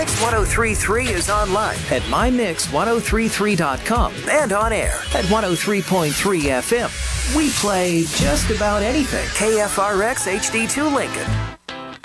MyMix 1033 is online at MyMix1033.com and on air at 103.3 FM. We play just about anything. KFRX HD2 Lincoln.